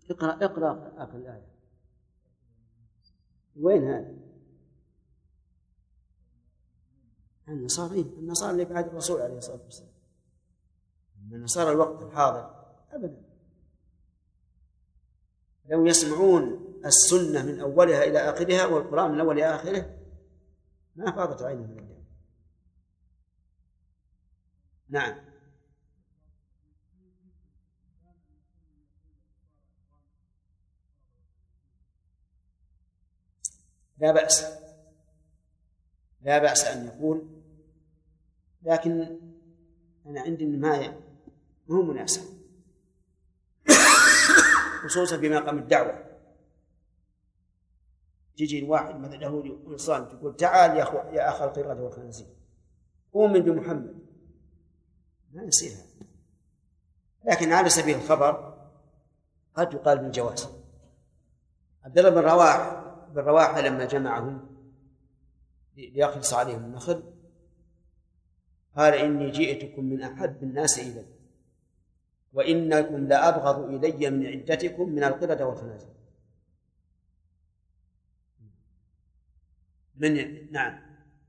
اقرأ آخر الآية. وين هذا؟ النصارى اللي بعد الرسول عليه الصلاة والسلام، النصارى الوقت الحاضر أبدا لو يسمعون السنة من أولها إلى آخرها والقرآن من أول إلى آخره ما فاضت عينهم من الدم. نعم. لا بأس أن يقول، لكن أنا عندي ما هو مناسب، خصوصا في مقام الدعوة. تجي الواحد مثل يهودي ونصراني تقول تعال يا أخ القردة والخنازير أؤمن بمحمد، ما يصير هذا. لكن على سبيل الخبر قد يقال بالجواز. عبد الله بن رواحة لما جمعهم ليخلص عليهم النخل قال إني جئتكم من أحب الناس إلي وإنكم لأبغض إلي من عدتكم من القردة والخنازير. نعم.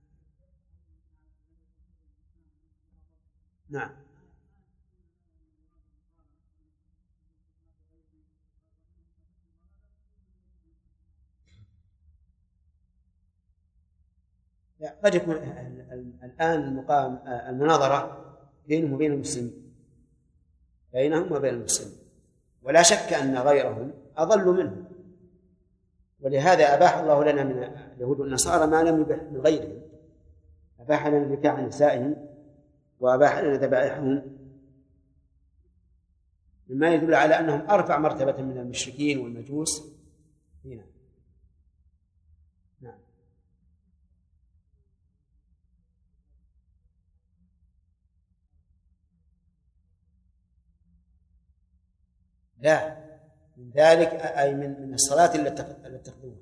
قد يكون الآن المناظرة بينهم وبين المسلمين، بينهم وبين المسلمين، ولا شك أن غيرهم أضل منهم، ولهذا أباح الله لنا من اليهود والنصارى ما لم يبح من غيرهم. أباح لنا نكاح نسائهم وأباح لنا ذبائحهم، مما يدل على أنهم أرفع مرتبة من المشركين والمجوس هنا. نعم. لا، من ذلك أي من الصلاة التي تخدمها.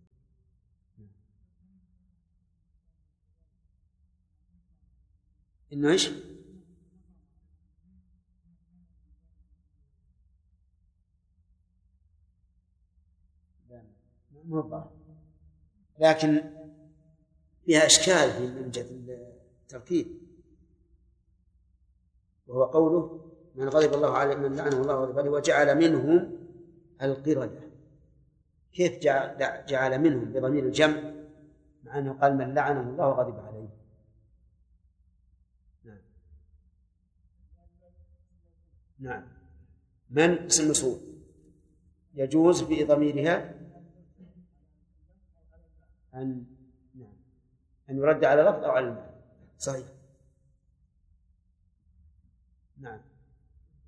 إنه إيش؟ موضح، لكن فيها إشكال من جهة التركيب، وهو قوله من غضب الله عليه من لعنه الله وغضب عليه وجعل منهم القردة. كيف جعل منهم بضمير الجمع مع أنه قال من لعنه الله وغضب عليه؟ نعم. من اسم موصول يجوز في ضميرها أن يرد على لفظ أو على المعنى. صحيح. نعم.